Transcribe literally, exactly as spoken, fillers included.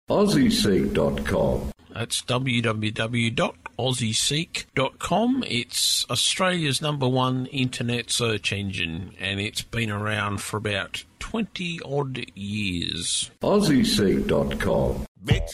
Aussie Seek dot com. That's w w w dot aussie seek dot com. It's Australia's number one internet search engine, and it's been around for about twenty odd years. Aussie Seek dot com. Bitch,